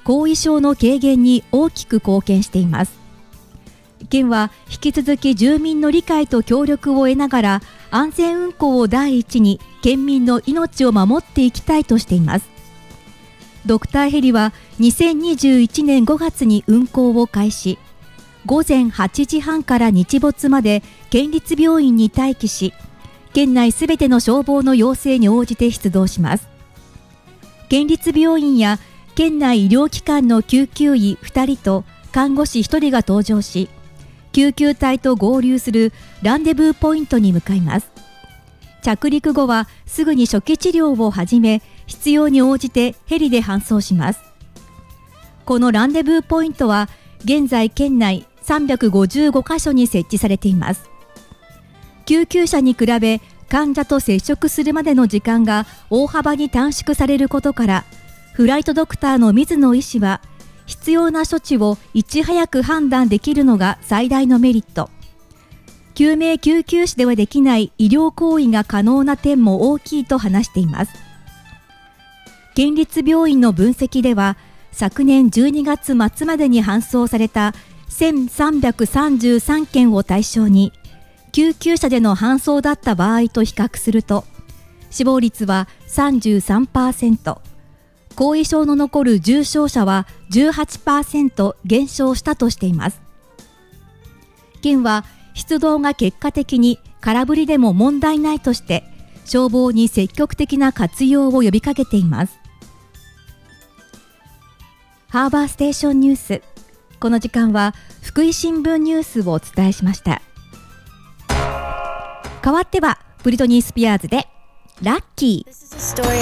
後遺症の軽減に大きく貢献しています。県は引き続き住民の理解と協力を得ながら安全運行を第一に県民の命を守っていきたいとしています。ドクターヘリは2021年5月に運行を開始、午前8時半から日没まで県立病院に待機し、県内すべての消防の要請に応じて出動します。県立病院や県内医療機関の救急医2人と看護師1人が登場し、救急隊と合流するランデブーポイントに向かいます。着陸後はすぐに初期治療を始め、必要に応じてヘリで搬送します。このランデブーポイントは現在県内355カ所に設置されています。救急車に比べ患者と接触するまでの時間が大幅に短縮されることから、フライトドクターの水野医師は、必要な処置をいち早く判断できるのが最大のメリット。救命救急士ではできない医療行為が可能な点も大きいと話しています。県立病院の分析では、昨年12月末までに搬送された1333件を対象に、救急車での搬送だった場合と比較すると、死亡率は 33%、後遺症の残る重症者は 18% 減少したとしています。県は出動が結果的に空振りでも問題ないとして、消防に積極的な活用を呼びかけています。ハーバーステーションニュース。この時間は福井新聞ニュースをお伝えしました。代わってはブリトニー・スピアーズでラッキー。